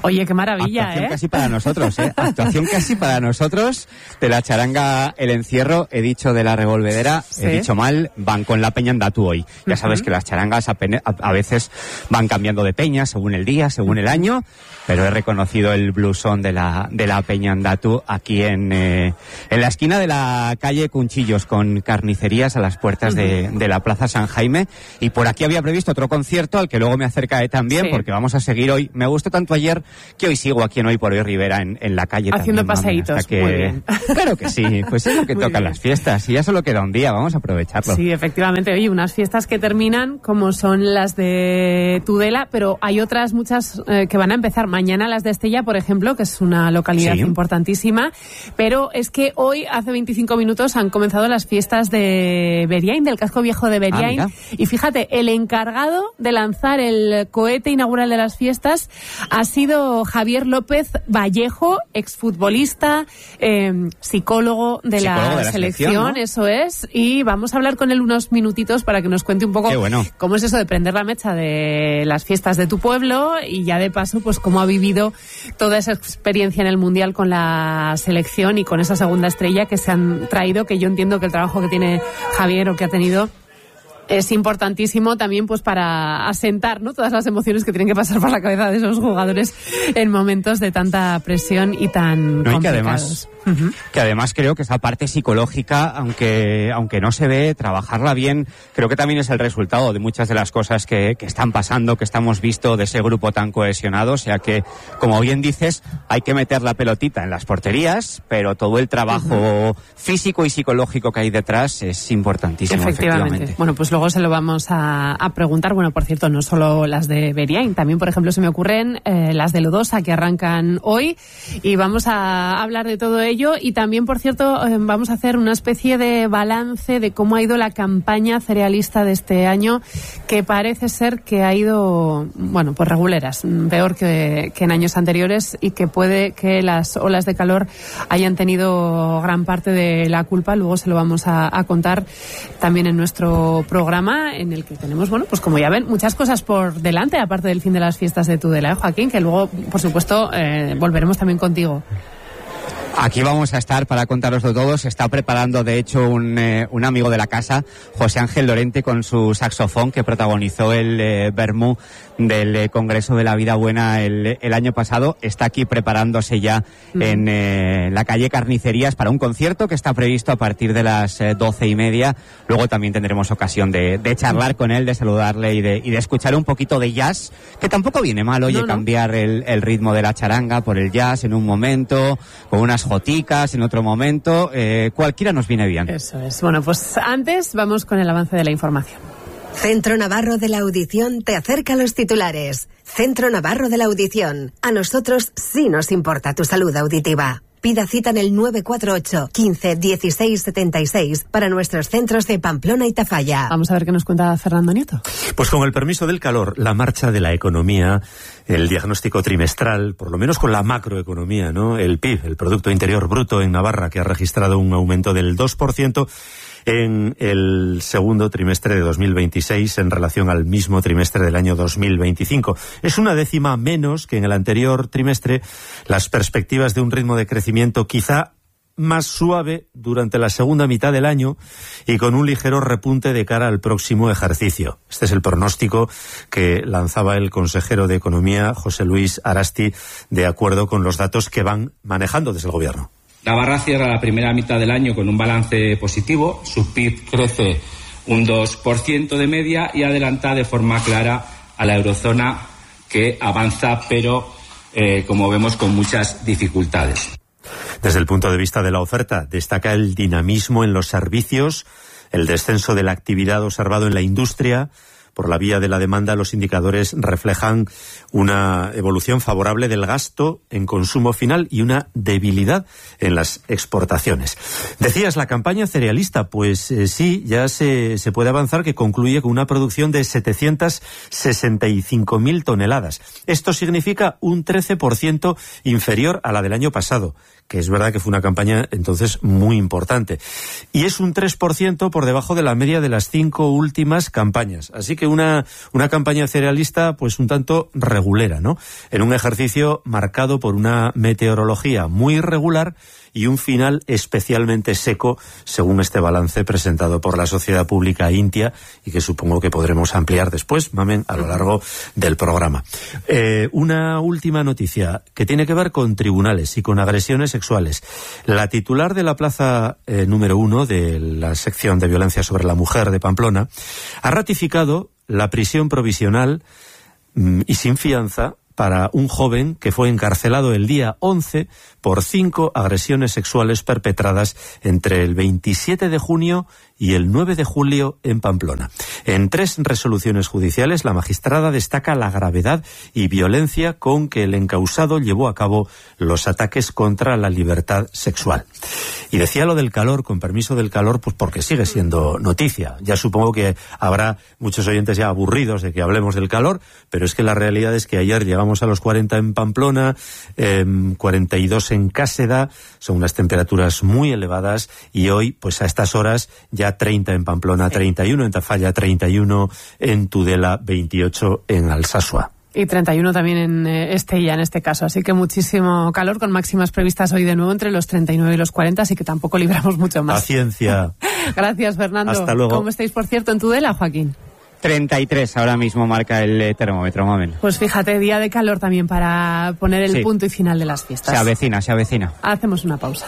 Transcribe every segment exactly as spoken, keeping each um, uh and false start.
Oye, qué maravilla, Actuación ¿eh? casi para nosotros, ¿eh? Actuación casi para nosotros de la charanga El Encierro. He dicho de la Revolvedera, Sí. he dicho mal, van con la Peña Andatu hoy. Ya Uh-huh. sabes que las charangas a, pene- a, a veces van cambiando de peña según el día, según el año, pero he reconocido el blusón de la, de la Peña Andatu aquí en, eh, en la esquina de la calle Cunchillos, con carnicerías a las puertas uh-huh. de, de la Plaza San Jaime. Y por aquí había previsto otro concierto al que luego me acercaré también, sí. porque vamos a seguir hoy. Me gustó tanto ayer que hoy sigo aquí en Hoy por Hoy Rivera en, en la calle. Haciendo también, paseitos, que... muy bien. Claro que sí, pues es lo que Muy tocan bien. las fiestas y ya solo queda un día, vamos a aprovecharlo. Sí, efectivamente. Oye, unas fiestas que terminan como son las de Tudela, pero hay otras muchas eh, que van a empezar mañana, las de Estella, por ejemplo, que es una localidad sí. importantísima, pero es que hoy, hace veinticinco minutos, han comenzado las fiestas de Beriain, del casco viejo de Beriain, ah, y fíjate, el encargado de lanzar el cohete inaugural de las fiestas ha sido Javier López Vallejo, exfutbolista, eh, psicólogo de Psicólogo la, de la selección, selección, ¿no? Eso es, y vamos a hablar con él unos minutitos para que nos cuente un poco bueno. cómo es eso de prender la mecha de las fiestas de tu pueblo y ya de paso pues cómo ha vivido toda esa experiencia en el Mundial con la selección y con esa segunda estrella que se han traído, que yo entiendo que el trabajo que tiene Javier o que ha tenido es importantísimo también pues para asentar, ¿no?, todas las emociones que tienen que pasar por la cabeza de esos jugadores en momentos de tanta presión y tan no, complicados. Y que además, uh-huh. que además creo que esa parte psicológica, aunque aunque no se ve, trabajarla bien, creo que también es el resultado de muchas de las cosas que, que están pasando, que estamos visto de ese grupo tan cohesionado. O sea que, como bien dices, hay que meter la pelotita en las porterías, pero todo el trabajo uh-huh. físico y psicológico que hay detrás es importantísimo. Efectivamente. efectivamente. Bueno, pues luego se lo vamos a, a preguntar. Bueno, por cierto, no solo las de Beriain, también, por ejemplo, se me ocurren eh, las de Lodosa, que arrancan hoy, y vamos a hablar de todo ello. Y también, por cierto, eh, vamos a hacer una especie de balance de cómo ha ido la campaña cerealista de este año, que parece ser que ha ido, bueno, pues reguleras, peor que, que en años anteriores, y que puede que las olas de calor hayan tenido gran parte de la culpa. Luego se lo vamos a, a contar también en nuestro programa, en el que tenemos, bueno, pues como ya ven, muchas cosas por delante, aparte del fin de las fiestas de Tudela, ¿eh, Joaquín? Que luego, por supuesto, eh, volveremos también contigo. Aquí vamos a estar para contaroslo todo. Se está preparando, de hecho, un, eh, un amigo de la casa, José Ángel Lorente, con su saxofón, que protagonizó el eh, Bermú del eh, Congreso de la Vida Buena el, el año pasado. Está aquí preparándose ya mm. en eh, la calle Carnicerías para un concierto que está previsto a partir de las eh, doce y media. Luego también tendremos ocasión de, de charlar con él, de saludarle y de, y de escuchar un poquito de jazz, que tampoco viene mal, oye, no, no. cambiar el, el ritmo de la charanga por el jazz en un momento, con unas joticas en otro momento, eh, cualquiera nos viene bien. Eso es. Bueno, pues antes vamos con el avance de la información. Centro Navarro de la Audición te acerca a los titulares. Centro Navarro de la Audición. A nosotros sí nos importa tu salud auditiva. Pida cita en el nueve cuatro ocho, quince, dieciséis, setenta y seis para nuestros centros de Pamplona y Tafalla. Vamos a ver qué nos cuenta Fernando Nieto. Pues con el permiso del calor, la marcha de la economía, el diagnóstico trimestral, por lo menos con la macroeconomía, ¿no? El P I B, el Producto Interior Bruto en Navarra, que ha registrado un aumento del dos por ciento en el segundo trimestre de dos mil veintiséis en relación al mismo trimestre del año dos mil veinticinco. Es una décima menos que en el anterior trimestre. Las perspectivas de un ritmo de crecimiento quizá más suave durante la segunda mitad del año y con un ligero repunte de cara al próximo ejercicio. Este es el pronóstico que lanzaba el consejero de Economía, José Luis Arasti, de acuerdo con los datos que van manejando desde el Gobierno. Navarra cierra la primera mitad del año con un balance positivo, su P I B crece un dos por ciento de media y adelanta de forma clara a la eurozona, que avanza pero, eh, como vemos, con muchas dificultades. Desde el punto de vista de la oferta, destaca el dinamismo en los servicios, el descenso de la actividad observado en la industria. Por la vía de la demanda, los indicadores reflejan una evolución favorable del gasto en consumo final y una debilidad en las exportaciones. Decías, la campaña cerealista, pues eh, sí, ya se, se puede avanzar que concluye con una producción de setecientas sesenta y cinco mil toneladas. Esto significa un trece por ciento inferior a la del año pasado, que es verdad que fue una campaña entonces muy importante. Y es un tres por ciento por debajo de la media de las cinco últimas campañas. Así que que una, una campaña cerealista pues un tanto regulera, ¿no? En un ejercicio marcado por una meteorología muy irregular y un final especialmente seco, según este balance presentado por la Sociedad Pública Intia, y que supongo que podremos ampliar después, Mamen, a lo largo del programa. Eh, una última noticia que tiene que ver con tribunales y con agresiones sexuales. La titular de la plaza eh, número uno de la sección de violencia sobre la mujer de Pamplona ha ratificado la prisión provisional mm, y sin fianza para un joven que fue encarcelado el día once por cinco agresiones sexuales perpetradas entre el veintisiete de junio y el nueve de julio en Pamplona. En tres resoluciones judiciales, la magistrada destaca la gravedad y violencia con que el encausado llevó a cabo los ataques contra la libertad sexual. Y decía lo del calor, con permiso del calor, pues porque sigue siendo noticia. Ya supongo que habrá muchos oyentes ya aburridos de que hablemos del calor, pero es que la realidad es que ayer llegamos a los cuarenta en Pamplona, eh, cuarenta y dos en Cáseda, son unas temperaturas muy elevadas, y hoy, pues a estas horas, ya treinta en Pamplona, treinta y uno en Tafalla, treinta y uno en Tudela, veintiocho en Alsasua. Y treinta y uno también en Estella, en este caso. Así que muchísimo calor, con máximas previstas hoy de nuevo entre los treinta y nueve y los cuarenta, así que tampoco libramos mucho más. Paciencia. Gracias, Fernando. Hasta luego. ¿Cómo estáis, por cierto, en Tudela, Joaquín? treinta y tres ahora mismo marca el eh, termómetro, Mamen. Pues fíjate, día de calor también para poner el sí. punto y final de las fiestas. Se avecina, se avecina. Hacemos una pausa.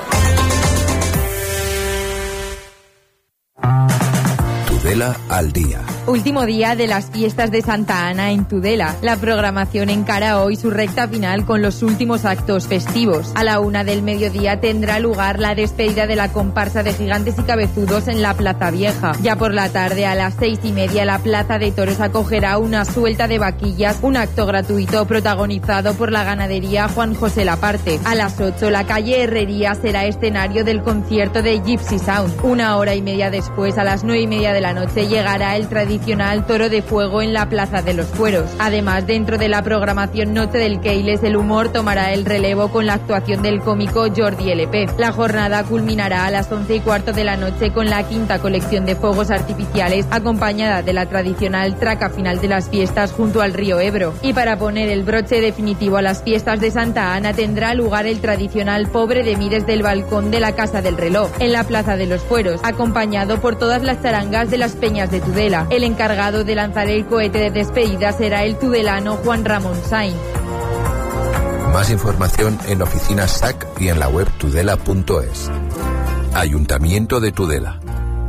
Tudela al día. Último día de las fiestas de Santa Ana en Tudela. La programación encara hoy su recta final con los últimos actos festivos. A la una del mediodía tendrá lugar la despedida de la comparsa de gigantes y cabezudos en la Plaza Vieja. Ya por la tarde, a las seis y media, la Plaza de Toros acogerá una suelta de vaquillas, un acto gratuito protagonizado por la ganadería Juan José Laparte. A las ocho, la calle Herrería será escenario del concierto de Gypsy Sound. Una hora y media después, a las nueve y media de la noche, llegará el tradicional toro de fuego en la Plaza de los Fueros. Además, dentro de la programación Noche del Keiles, el humor tomará el relevo con la actuación del cómico Jordi L P. La jornada culminará a las once y cuarto de la noche con la quinta colección de fuegos artificiales, acompañada de la tradicional traca final de las fiestas junto al río Ebro. Y para poner el broche definitivo a las fiestas de Santa Ana, tendrá lugar el tradicional Pobre de mí desde el balcón de la Casa del Reloj, en la Plaza de los Fueros, acompañado por todas las charangas de las Peñas de Tudela. El encargado de lanzar el cohete de despedida será el tudelano Juan Ramón Sainz. Más información en oficinas S A C y en la web tudela punto es. Ayuntamiento de Tudela.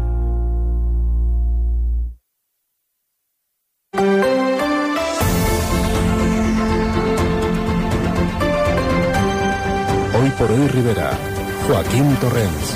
Hoy por hoy Rivera, Joaquín Torrens.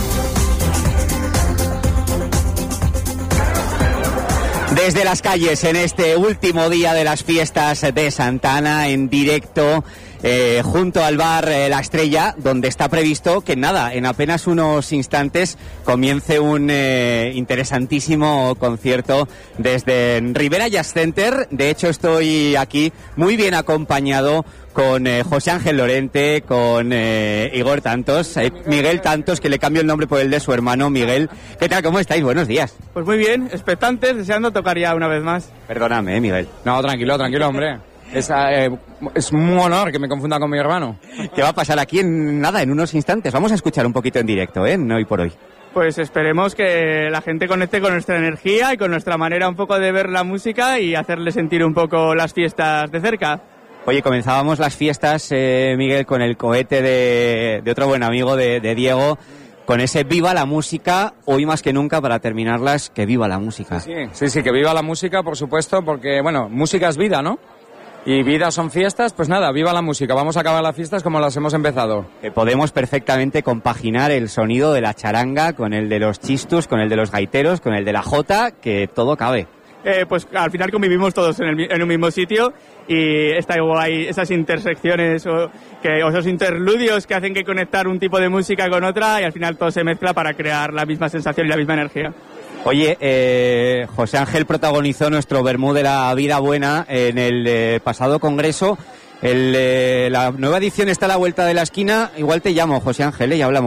Desde las calles, en este último día de las fiestas de Santa Ana, en directo, eh, junto al bar eh, La Estrella, donde está previsto que nada, en apenas unos instantes comience un eh, interesantísimo concierto desde Rivera Jazz Center. De hecho, estoy aquí muy bien acompañado con eh, José Ángel Lorente, con eh, Igor Tantos, eh, Miguel Tantos, que le cambio el nombre por el de su hermano Miguel. ¿Qué tal? ¿Cómo estáis? Buenos días. Pues muy bien, expectantes, deseando tocar ya una vez más. Perdóname, eh, Miguel. No, tranquilo, tranquilo, hombre. Es, eh, es un honor que me confunda con mi hermano. ¿Qué va a pasar aquí en nada, en unos instantes? Vamos a escuchar un poquito en directo, ¿eh? No hoy por hoy. Pues esperemos que la gente conecte con nuestra energía y con nuestra manera un poco de ver la música y hacerle sentir un poco las fiestas de cerca. Oye, comenzábamos las fiestas, eh, Miguel, con el cohete de, de otro buen amigo de, de Diego, con ese Viva la Música, hoy más que nunca, para terminarlas, que viva la música. Sí, sí, sí, que viva la música, por supuesto, porque, bueno, música es vida, ¿no? Y vida son fiestas, pues nada, viva la música, vamos a acabar las fiestas como las hemos empezado. Eh, podemos perfectamente compaginar el sonido de la charanga con el de los chistus, con el de los gaiteros, con el de la jota, que todo cabe. Eh, pues al final convivimos todos en, el, en un mismo sitio y está guay esas intersecciones o, que, o esos interludios que hacen que conectar un tipo de música con otra y al final todo se mezcla para crear la misma sensación y la misma energía. Oye, eh, José Ángel protagonizó nuestro Vermú de la Vida Buena en el eh, pasado congreso. El, eh, la nueva edición está a la vuelta de la esquina. Igual te llamo, José Ángel, ¿eh? Ya hablamos.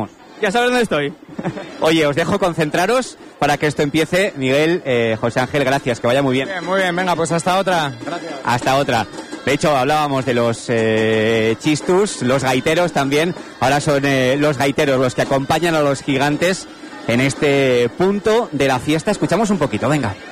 ya sabes dónde estoy. Oye, os dejo concentraros para que esto empiece. Miguel, eh, José Ángel, gracias, que vaya muy bien. Bien, muy bien, venga, pues hasta otra. Gracias. Hasta otra. De hecho, hablábamos de los eh, chistus, los gaiteros también. Ahora son eh, los gaiteros los que acompañan a los gigantes en este punto de la fiesta. Escuchamos un poquito, venga.